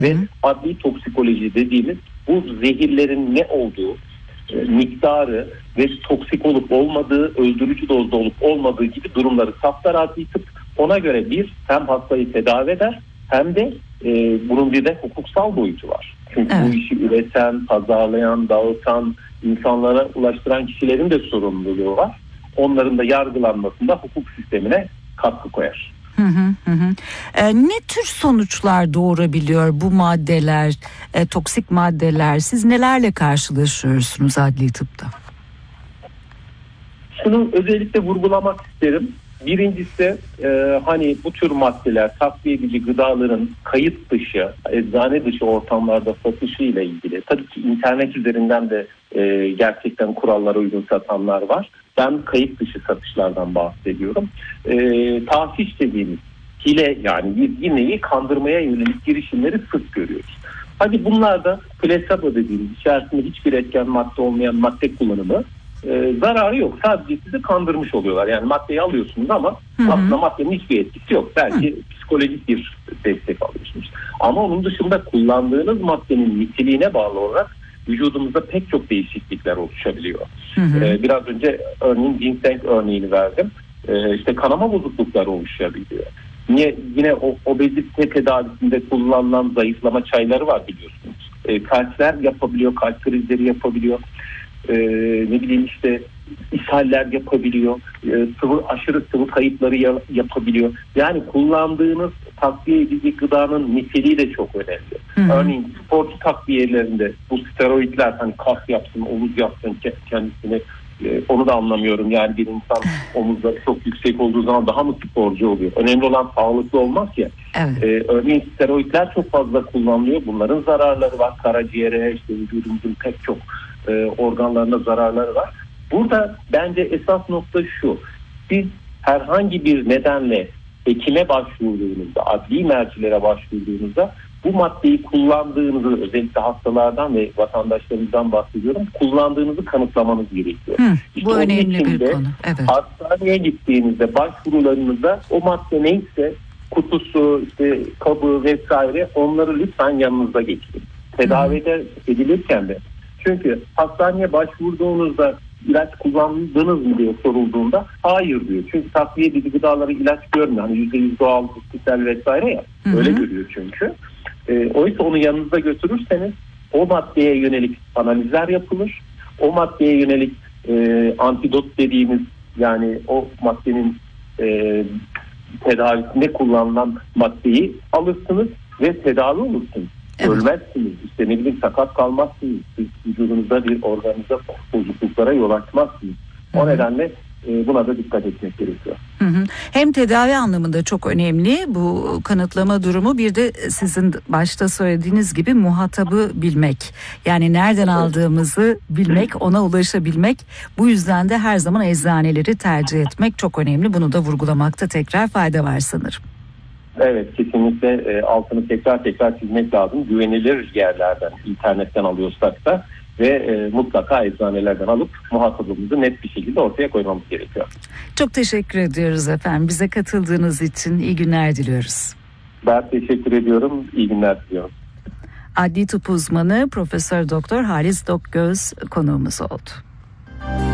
Ve adli toksikoloji dediğimiz bu zehirlerin ne olduğu, miktarı ve toksik olup olmadığı, öldürücü dozda olup olmadığı gibi durumları saptar adli tıp. Ona göre bir hem hastayı tedavi eder hem de bunun bir de hukuksal boyutu var. Çünkü bu işi üreten, pazarlayan, dağıtan, insanlara ulaştıran kişilerin de sorumluluğu var. Onların da yargılanmasında hukuk sistemine katkı koyar. Ne tür sonuçlar doğurabiliyor bu maddeler, toksik maddeler? Siz nelerle karşılaşıyorsunuz adli tıpta? Şunu özellikle vurgulamak isterim. Birincisi hani bu tür maddeler, takviye edici gıdaların kayıt dışı, eczane dışı ortamlarda satışı ile ilgili. Tabii ki internet üzerinden de gerçekten kurallara uygun satanlar var. Ben kayıt dışı satışlardan bahsediyorum. Tahsis dediğimiz hile, yani bir neyi kandırmaya yönelik girişimleri sık görüyoruz. Hadi bunlar da plasebo dediğimiz, içerisinde hiçbir etken madde olmayan madde kullanımı, zararı yok. Sadece sizi kandırmış oluyorlar. Yani maddeyi alıyorsunuz ama aslında maddenin hiçbir etkisi yok. Belki psikolojik bir destek alıyorsunuz. Ama onun dışında kullandığınız maddenin niteliğine bağlı olarak vücudumuzda pek çok değişiklikler oluşabiliyor. Biraz önce örneğin ginseng örneğini verdim. İşte kanama bozuklukları oluşabiliyor. Yine obezite tedavisinde kullanılan zayıflama çayları var biliyorsunuz. Kalpler yapabiliyor, kalp krizleri yapabiliyor. Ne bileyim işte ishaller yapabiliyor, aşırı sıvı kayıpları yapabiliyor. Yani kullandığınız takviye edici gıdanın niteliği de çok önemli. Örneğin sporcu takviyelerinde bu steroidler hani kas yapsın, omuz yapsın kendisine, onu da anlamıyorum. Yani bir insan omuzları çok yüksek olduğu zaman daha mı sporcu oluyor? Önemli olan sağlıklı olmak ya. Örneğin steroidler çok fazla kullanılıyor. Bunların zararları var. Karaciğere, işte vücudumuzun pek çok organlarına zararları var. Burada bence esas nokta şu: siz herhangi bir nedenle hekime başvurduğunuzda, adli mercilere başvurduğunuzda bu maddeyi kullandığınızı, özellikle hastalardan ve vatandaşlarımızdan bahsediyorum, kullandığınızı kanıtlamanız gerekiyor. İşte bu önemli bir konu. Hastaneye gittiğinizde başvurularınızda o madde neyse, kutusu, işte kabı vesaire, onları lütfen yanınızda getirin. Tedavi edilirken de. Çünkü hastaneye başvurduğunuzda ilaç kullandınız mı diye sorulduğunda hayır diyor. Çünkü takviye edici gıdaları ilaç görmüyor. Hani %100 doğal, bitkisel vesaire ya. Öyle görüyor çünkü. Oysa onu yanınızda götürürseniz o maddeye yönelik analizler yapılır. O maddeye yönelik antidot dediğimiz, yani o maddenin tedavisinde kullanılan maddeyi alırsınız ve tedavi olursunuz. Ölmezsiniz, işte ne bileyim sakat kalmazsınız, vücudunuzda bir organize bozukluklara yol açmazsınız. O nedenle buna da dikkat etmek gerekiyor. Hem tedavi anlamında çok önemli bu kanıtlama durumu, bir de sizin başta söylediğiniz gibi muhatabı bilmek. Yani nereden aldığımızı bilmek, ona ulaşabilmek. Bu yüzden de her zaman eczaneleri tercih etmek çok önemli. Bunu da vurgulamakta tekrar fayda var sanırım. Evet, kesinlikle altını tekrar çizmek lazım. Güvenilir yerlerden, internetten alıyorsak da ve mutlaka eczanelerden alıp muhatabımızı net bir şekilde ortaya koymamız gerekiyor. Çok teşekkür ediyoruz efendim. Bize katıldığınız için iyi günler diliyoruz. Ben teşekkür ediyorum. İyi günler diliyorum. Adli tıp uzmanı Profesör Doktor Halis Dokgöz konuğumuz oldu.